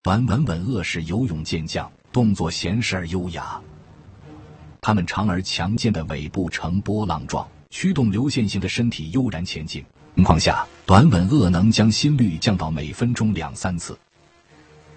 短吻吻鳄是游泳健将，动作娴实而优雅。它们长而强健的尾部呈波浪状，驱动流线型的身体悠然前进。情况下，短吻鳄能将心率降到每分钟2-3次。